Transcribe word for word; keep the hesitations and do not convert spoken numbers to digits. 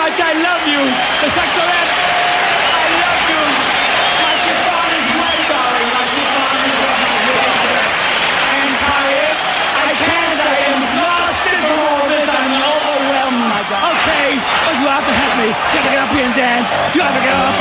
much I love you. The Sexorettes, I love you. My chiffon is great, darling. My chiffon is what my weakness. I am tired. I can't. I am lost in all this. I'm overwhelmed, my God. Okay, but you have to help me. You have to get up here and dance. You have to get up